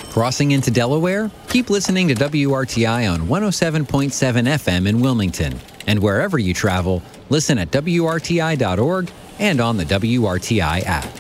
Crossing into Delaware? Keep listening to WRTI on 107.7 FM in Wilmington. And wherever you travel, listen at WRTI.org and on the WRTI app.